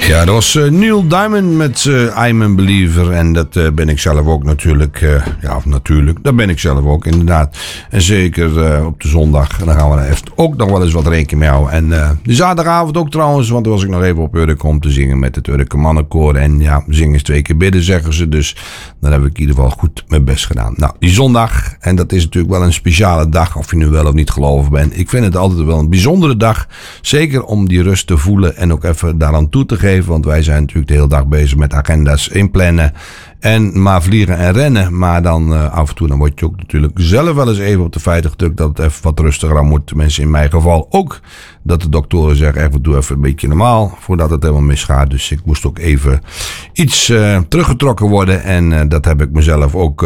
Ja, dat was Neil Diamond met I'm a Believer. En dat ben ik zelf ook natuurlijk. Dat ben ik zelf ook inderdaad. En zeker op de zondag. Dan gaan we er echt ook nog wel eens wat rekening mee houden. En de zaterdagavond ook trouwens. Want dan was ik nog even op Urk om te zingen met het Urk Mannenkoor. En ja, zingen is 2 keer bidden, zeggen ze. Dus dan heb ik in ieder geval goed mijn best gedaan. Nou, die zondag. En dat is natuurlijk wel een speciale dag. Of je nu wel of niet gelovig bent. Ik vind het altijd wel een bijzondere dag. Zeker om die rust te voelen. En ook even daaraan toe te geven. Want wij zijn natuurlijk de hele dag bezig met agenda's inplannen. En maar vliegen en rennen. Maar dan af en toe dan word je ook natuurlijk zelf wel eens even op de feiten gedrukt. Dat het even wat rustiger aan moet. Tenminste in mijn geval ook. Dat de doktoren zeggen even doe even een beetje normaal. Voordat het helemaal misgaat. Dus ik moest ook even iets teruggetrokken worden. En dat heb ik mezelf ook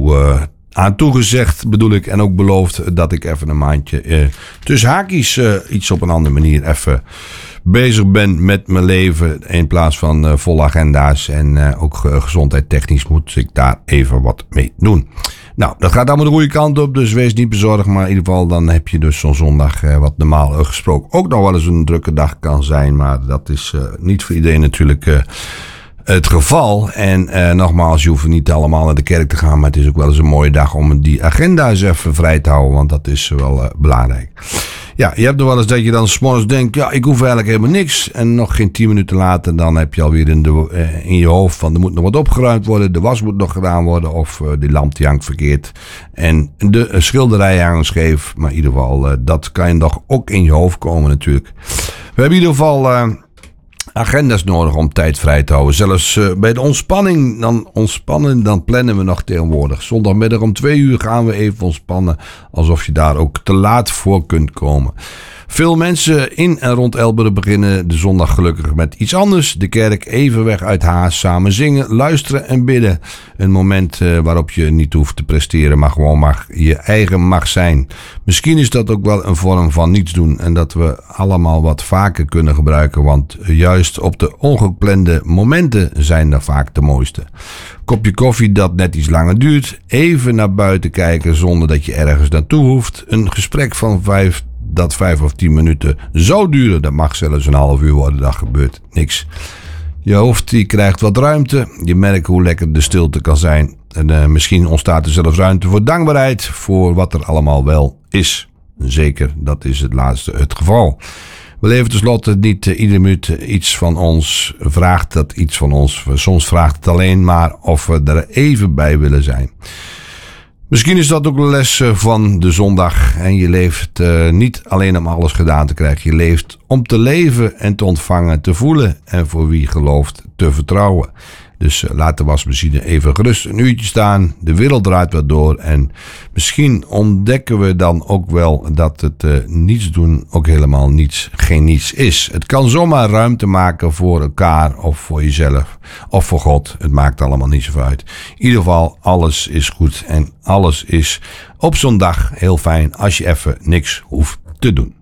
aan toegezegd bedoel ik. En ook beloofd dat ik even een maandje tussen haakjes iets op een andere manier even bezig ben met mijn leven. In plaats van volle agenda's. En ook gezondheidstechnisch moet ik daar even wat mee doen. Nou, dat gaat allemaal de goede kant op. Dus wees niet bezorgd. Maar in ieder geval dan heb je dus zo'n zondag wat normaal gesproken ook nog wel eens een drukke dag kan zijn. Maar dat is niet voor iedereen natuurlijk het geval. En nogmaals, je hoeft niet allemaal naar de kerk te gaan. Maar het is ook wel eens een mooie dag om die agenda eens even vrij te houden. Want dat is wel belangrijk. Ja, je hebt nog wel eens dat je dan 's morgens denkt, ja, ik hoef eigenlijk helemaal niks. En nog geen 10 minuten later, dan heb je alweer in je hoofd van, er moet nog wat opgeruimd worden, de was moet nog gedaan worden, of die lamp die hangt verkeerd. En de schilderij hangt scheef. Maar in ieder geval, dat kan je nog ook in je hoofd komen natuurlijk. We hebben in ieder geval agenda's nodig om tijd vrij te houden. Zelfs bij de ontspanning, dan plannen we nog tegenwoordig. Zondagmiddag om 2 uur gaan we even ontspannen. Alsof je daar ook te laat voor kunt komen. Veel mensen in en rond Elburg beginnen de zondag gelukkig met iets anders. De kerk even weg uit haast, samen zingen, luisteren en bidden. Een moment waarop je niet hoeft te presteren, maar gewoon je eigen mag zijn. Misschien is dat ook wel een vorm van niets doen. En dat we allemaal wat vaker kunnen gebruiken. Want juist op de ongeplande momenten zijn er vaak de mooiste. Kopje koffie dat net iets langer duurt. Even naar buiten kijken zonder dat je ergens naartoe hoeft. Een gesprek van 5 of 10 minuten zou duren. Dat mag zelfs een half uur worden. Dat gebeurt niks. Je hoofd die krijgt wat ruimte. Je merkt hoe lekker de stilte kan zijn. En misschien ontstaat er zelfs ruimte voor dankbaarheid. Voor wat er allemaal wel is. Zeker, dat is het laatste het geval. We leven tenslotte niet iedere minuut iets van ons. Vraagt dat iets van ons. Soms vraagt het alleen maar of we er even bij willen zijn. Misschien is dat ook de les van de zondag. En je leeft niet alleen om alles gedaan te krijgen. Je leeft om te leven en te ontvangen, te voelen. En voor wie gelooft te vertrouwen. Dus laat de wasmachine even gerust een uurtje staan. De wereld draait wat door. En misschien ontdekken we dan ook wel dat het niets doen ook helemaal geen niets is. Het kan zomaar ruimte maken voor elkaar of voor jezelf of voor God. Het maakt allemaal niet zoveel uit. In ieder geval, alles is goed en alles is op zo'n dag heel fijn als je even niks hoeft te doen.